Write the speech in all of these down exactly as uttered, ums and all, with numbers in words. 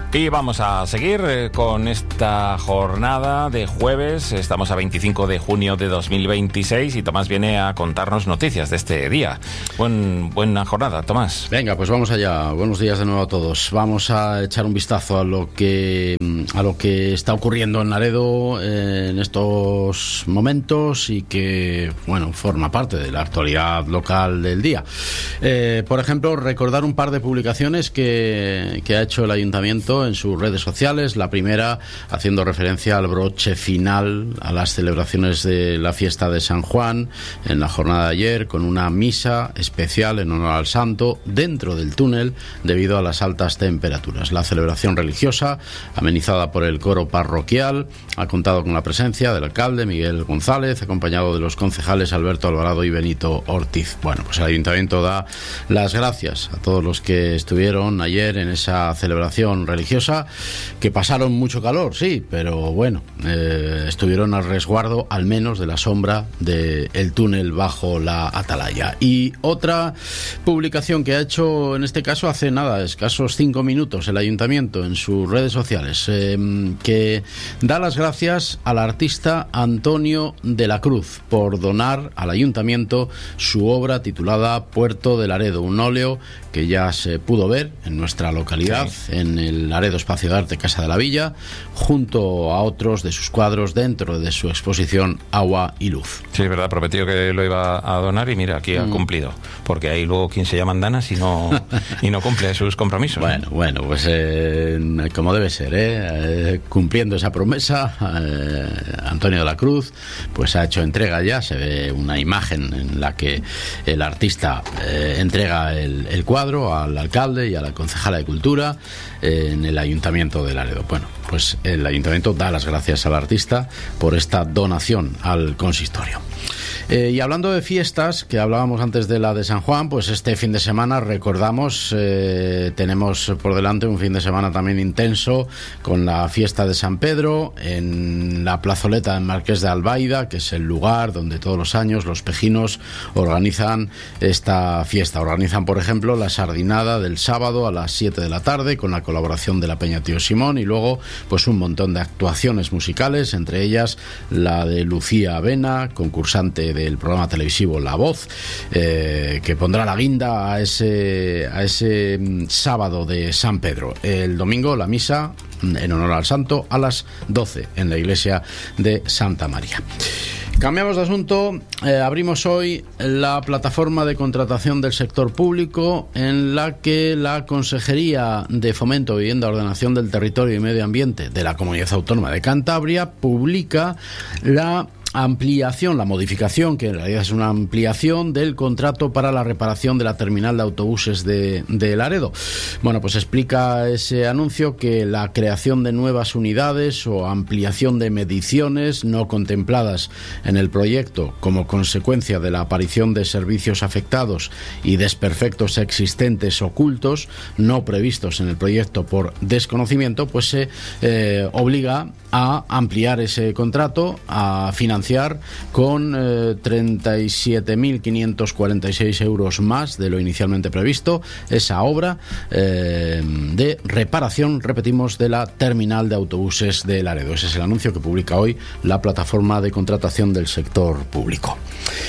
Y vamos a seguir eh, con esta jornada de jueves. Estamos a veinticinco de junio de dos mil veintiséis y Tomás viene a contarnos noticias de este día. Buen, buena jornada, Tomás. Venga, pues vamos allá. Buenos días de nuevo a todos. Vamos a echar un vistazo a lo que a lo que está ocurriendo en Laredo eh, en estos momentos y que, bueno, forma parte de la actualidad local del día. Eh, por ejemplo, recordar un par de publicaciones que, que ha hecho el Ayuntamiento en sus redes sociales. La primera haciendo referencia al broche final a las celebraciones de la fiesta de San Juan en la jornada de ayer, con una misa especial en honor al santo dentro del túnel debido a las altas temperaturas. La celebración religiosa, amenizada por el coro parroquial, ha contado con la presencia del alcalde Miguel González, acompañado de los concejales Alberto Alvarado y Benito Ortiz. Bueno, pues el Ayuntamiento da las gracias a todos los que estuvieron ayer en esa celebración religiosa, que pasaron mucho calor, sí, pero bueno, eh, estuvieron al resguardo al menos de la sombra del túnel bajo la atalaya. Y otra publicación que ha hecho en este caso hace nada, escasos cinco minutos, el Ayuntamiento en sus redes sociales, eh, que da las gracias al artista Antonio de la Cruz por donar al Ayuntamiento su obra titulada Puerto de Laredo, un óleo que ya se pudo ver en nuestra localidad, sí, en el Laredo Espacio de Arte Casa de la Villa, junto a otros de sus cuadros dentro de su exposición Agua y Luz. Sí, es verdad, prometió que lo iba a donar y mira, aquí ha mm. cumplido, porque hay luego quien se llama andanas y no, y no cumple sus compromisos. Bueno, ¿no? bueno, pues eh, como debe ser, ¿eh? Eh, cumpliendo esa promesa, eh, Antonio de la Cruz pues ha hecho entrega ya, se ve una imagen en la que el artista eh, entrega el, el cuadro al alcalde y a la concejala de Cultura eh, en el Ayuntamiento de Laredo. Bueno, pues el Ayuntamiento da las gracias al artista por esta donación al consistorio. Eh, y hablando de fiestas, que hablábamos antes de la de San Juan, pues este fin de semana recordamos, eh, tenemos por delante un fin de semana también intenso con la fiesta de San Pedro en la plazoleta del Marqués de Albaida, que es el lugar donde todos los años los pejinos organizan esta fiesta. Organizan, por ejemplo, la sardinada del sábado a las siete de la tarde con la colaboración de la Peña Tío Simón y luego pues un montón de actuaciones musicales, entre ellas la de Lucía Avena, concursante del programa televisivo La Voz, eh, que pondrá la guinda a ese, a ese sábado de San Pedro. El domingo la misa en honor al santo a las doce en la iglesia de Santa María. Cambiamos de asunto, eh, abrimos hoy la plataforma de contratación del sector público en la que la Consejería de Fomento, Vivienda, Ordenación del Territorio y Medio Ambiente de la Comunidad Autónoma de Cantabria publica la ampliación, la modificación, que en realidad es una ampliación del contrato para la reparación de la terminal de autobuses de, de Laredo. Bueno, pues explica ese anuncio que la creación de nuevas unidades o ampliación de mediciones no contempladas en el proyecto como consecuencia de la aparición de servicios afectados y desperfectos existentes ocultos no previstos en el proyecto por desconocimiento, pues se eh, obliga a ampliar ese contrato, a financiar con eh, treinta y siete mil quinientos cuarenta y seis euros más de lo inicialmente previsto esa obra eh, de reparación, repetimos, de la terminal de autobuses de Laredo. Ese es el anuncio que publica hoy la plataforma de contratación del sector público.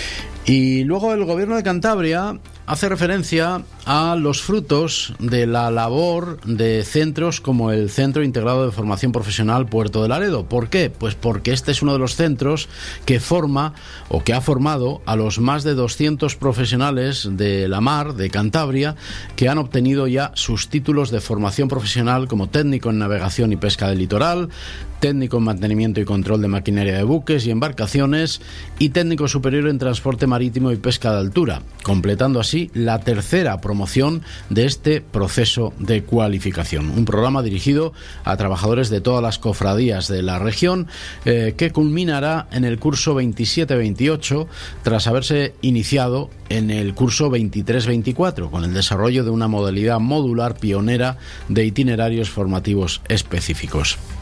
Y luego el Gobierno de Cantabria hace referencia a los frutos de la labor de centros como el Centro Integrado de Formación Profesional Puerto de Laredo. ¿Por qué? Pues porque este es uno de los centros que forma o que ha formado a los más de doscientos profesionales de la mar, de Cantabria, que han obtenido ya sus títulos de formación profesional como técnico en navegación y pesca del litoral, técnico en mantenimiento y control de maquinaria de buques y embarcaciones y técnico superior en transporte marítimo y pesca de altura, completando así la tercera promoción de este proceso de cualificación. Un programa dirigido a trabajadores de todas las cofradías de la región eh, que culminará en el curso veintisiete veintiocho tras haberse iniciado en el curso veintitrés veinticuatro con el desarrollo de una modalidad modular pionera de itinerarios formativos específicos.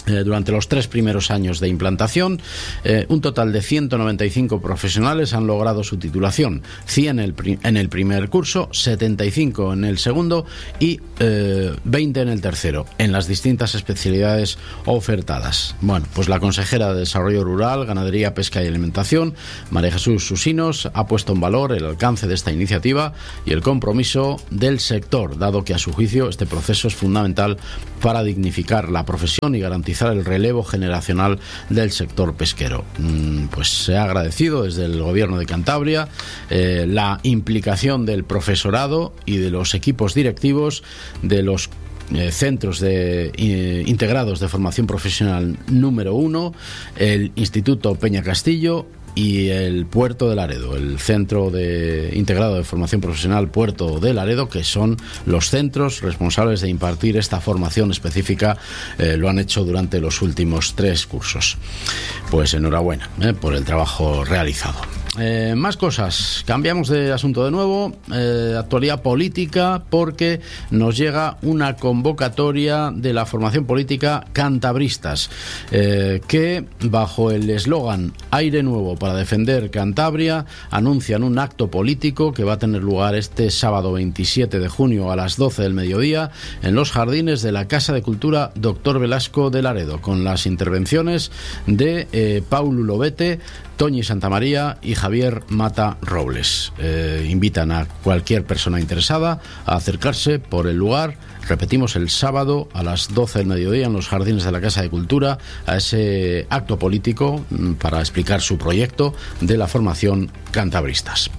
Eh, durante los tres primeros años de implantación, eh, un total de ciento noventa y cinco profesionales han logrado su titulación, cien en el, pri- en el primer curso, setenta y cinco en el segundo y eh, veinte en el tercero, en las distintas especialidades ofertadas. Bueno, pues la consejera de Desarrollo Rural, Ganadería, Pesca y Alimentación, María Jesús Susinos, ha puesto en valor el alcance de esta iniciativa y el compromiso del sector, dado que a su juicio este proceso es fundamental para dignificar la profesión y garantizar el relevo generacional del sector pesquero. Pues se ha agradecido desde el Gobierno de Cantabria eh, la implicación del profesorado y de los equipos directivos de los Eh, centros de, eh, integrados de formación profesional número uno, el Instituto Peña Castillo y el Puerto de Laredo, el Centro de Integrado de Formación Profesional Puerto de Laredo, que son los centros responsables de impartir esta formación específica. Eh, lo han hecho durante los últimos tres cursos. Pues enhorabuena eh, por el trabajo realizado. Eh, más cosas, cambiamos de asunto de nuevo, eh, actualidad política, porque nos llega una convocatoria de la formación política Cantabristas, eh, que bajo el eslogan Aire Nuevo para defender Cantabria, anuncian un acto político que va a tener lugar este sábado veintisiete de junio a las doce del mediodía en los jardines de la Casa de Cultura Doctor Velasco de Laredo, con las intervenciones de eh, Paulo Lobete, Toñi Santamaría y Javier Mata Robles. Eh, invitan a cualquier persona interesada a acercarse por el lugar. Repetimos, el sábado a las doce del mediodía en los jardines de la Casa de Cultura, a ese acto político para explicar su proyecto de la formación Cantabristas.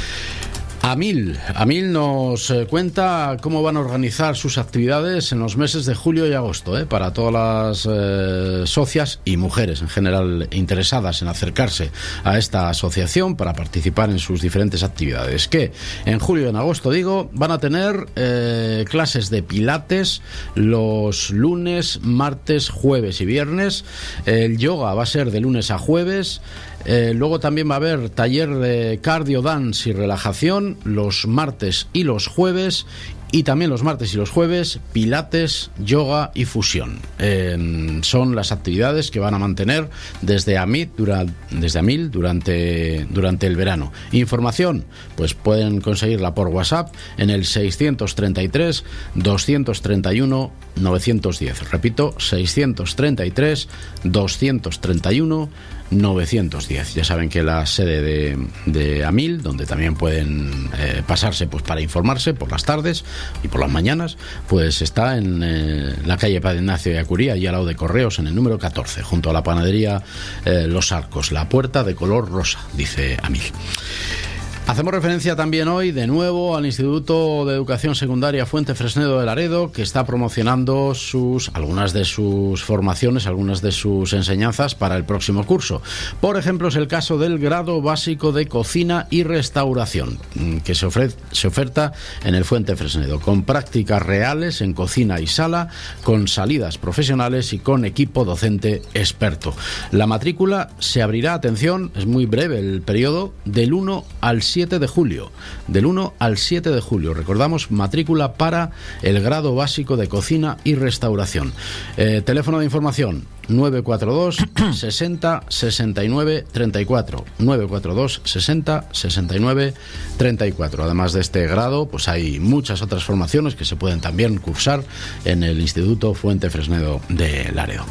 Amil, Amil nos eh, cuenta cómo van a organizar sus actividades en los meses de julio y agosto, eh, para todas las eh, socias y mujeres en general interesadas en acercarse a esta asociación para participar en sus diferentes actividades. Que en julio y en agosto, digo, van a tener eh, clases de pilates los lunes, martes, jueves y viernes. El yoga va a ser de lunes a jueves. Eh, luego también va a haber taller de cardio, dance y relajación los martes y los jueves. Y también los martes y los jueves, pilates, yoga y fusión. Eh, son las actividades que van a mantener desde Amil, dura, desde Amil durante, durante el verano. Información, pues pueden conseguirla por WhatsApp en el seiscientos treinta y tres, doscientos treinta y uno, novecientos diez. Repito, seiscientos treinta y tres, doscientos treinta y uno, novecientos diez. Ya saben que la sede de, de Amil, donde también pueden eh, pasarse pues para informarse por las tardes y por las mañanas, pues está en eh, la calle Padre Ignacio de Acuría, y al lado de Correos, en el número catorce, junto a la panadería eh, Los Arcos. La puerta de color rosa, dice Amil. Hacemos referencia también hoy de nuevo al Instituto de Educación Secundaria Fuente Fresnedo de Laredo, que está promocionando sus algunas de sus formaciones, algunas de sus enseñanzas para el próximo curso. Por ejemplo, es el caso del grado básico de cocina y restauración, que se, ofrece, se oferta en el Fuente Fresnedo, con prácticas reales en cocina y sala, con salidas profesionales y con equipo docente experto. La matrícula se abrirá, atención, es muy breve el periodo, del uno al siete de julio. Del uno al siete de julio. Recordamos, matrícula para el grado básico de cocina y restauración. Eh, teléfono de información nueve cuatro dos, sesenta, sesenta y nueve, treinta y cuatro. nueve cuatro dos, sesenta, sesenta y nueve, treinta y cuatro. Además de este grado, pues hay muchas otras formaciones que se pueden también cursar en el Instituto Fuente Fresnedo de Laredo.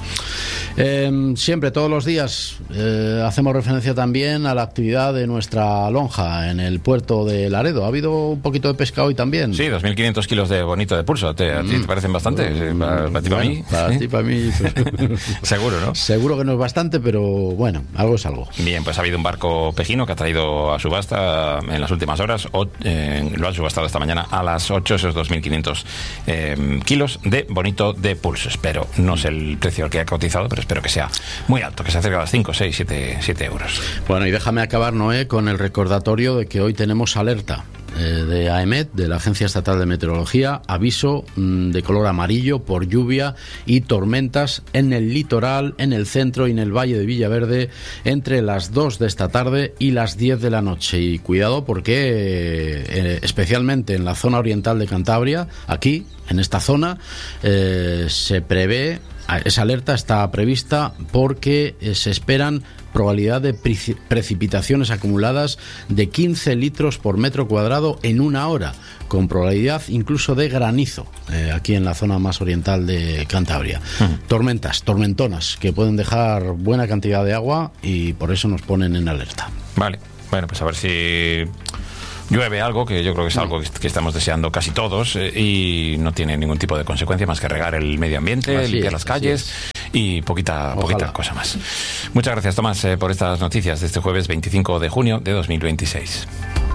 Eh, siempre, todos los días, eh, hacemos referencia también a la actividad de nuestra lonja en el puerto de Laredo. Ha habido un poquito de pesca hoy también. Sí, dos mil quinientos kilos de bonito de pulso. ¿Te, ¿A ti te parecen bastante? Mm, ¿Para, para ti, para bueno, mí? Para ¿Eh? ti, para mí. Seguro, ¿no? Seguro que no es bastante, pero bueno, algo es algo. Bien, pues ha habido un barco pejino que ha traído a subasta en las últimas horas, o, eh, lo han subastado esta mañana a las ocho, esos dos mil quinientos eh, kilos de bonito de pulso. Espero, no sé el precio al que ha cotizado, pero espero que sea muy alto, que se acerque a las cinco, seis, siete euros. Bueno, y déjame acabar, Noé, con el recordatorio de que hoy tenemos alerta eh, de AEMET, de la Agencia Estatal de Meteorología, aviso mm, de color amarillo por lluvia y tormentas en el litoral, en el centro y en el valle de Villaverde entre las dos de esta tarde y las diez de la noche. Y cuidado porque eh, especialmente en la zona oriental de Cantabria, aquí en esta zona, eh, se prevé esa alerta está prevista porque se esperan probabilidad de pre- precipitaciones acumuladas de quince litros por metro cuadrado en una hora, con probabilidad incluso de granizo, eh, aquí en la zona más oriental de Cantabria. Uh-huh. Tormentas, tormentonas, que pueden dejar buena cantidad de agua y por eso nos ponen en alerta. Vale, bueno, pues a ver si llueve algo, que yo creo que es algo que estamos deseando casi todos, eh, y no tiene ningún tipo de consecuencia más que regar el medio ambiente, así limpiar es, las calles y poquita, poquita cosa más. Muchas gracias, Tomás, eh, por estas noticias de este jueves veinticinco de junio de dos mil veintiséis.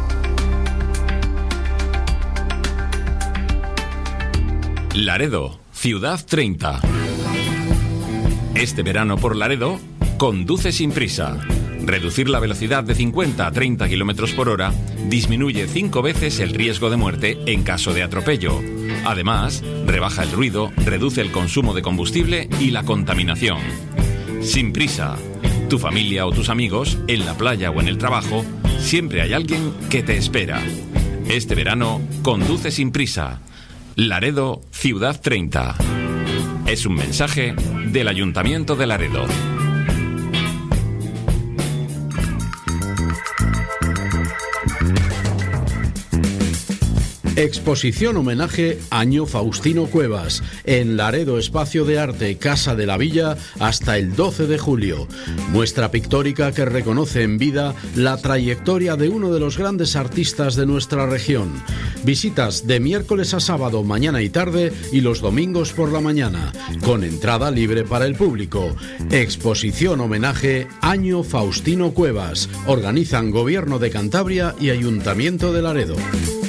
Laredo, Ciudad treinta. Este verano por Laredo, conduce sin prisa. Reducir la velocidad de cincuenta a treinta kilómetros por hora disminuye cinco veces el riesgo de muerte en caso de atropello. Además, rebaja el ruido, reduce el consumo de combustible y la contaminación. Sin prisa. Tu familia o tus amigos, en la playa o en el trabajo, siempre hay alguien que te espera. Este verano, conduce sin prisa. Laredo, Ciudad treinta. Es un mensaje del Ayuntamiento de Laredo. Exposición homenaje Año Faustino Cuevas en Laredo Espacio de Arte Casa de la Villa hasta el doce de julio. Muestra pictórica que reconoce en vida la trayectoria de uno de los grandes artistas de nuestra región. Visitas de miércoles a sábado mañana y tarde y los domingos por la mañana, con entrada libre para el público. Exposición homenaje Año Faustino Cuevas. Organizan Gobierno de Cantabria y Ayuntamiento de Laredo.